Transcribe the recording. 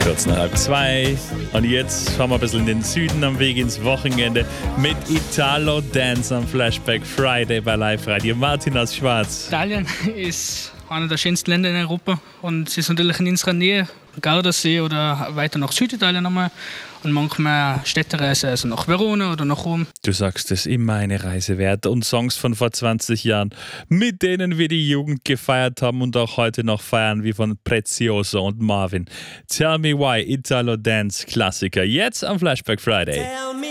Kurz nach 1:30. Und jetzt fahren wir ein bisschen in den Süden am Weg ins Wochenende mit Italo Dance am Flashback Friday bei Live Radio. Martin aus Schwarz. Italien ist einer der schönsten Länder in Europa und es ist natürlich in unserer Nähe, Gardasee oder weiter nach Süditalien einmal und manchmal Städtereise, also nach Verona oder nach Rom. Du sagst es, immer eine Reise wert und Songs von vor 20 Jahren, mit denen wir die Jugend gefeiert haben und auch heute noch feiern, wie von Prezioso und Marvin. Tell Me Why, Italo Dance Klassiker, jetzt am Flashback Friday.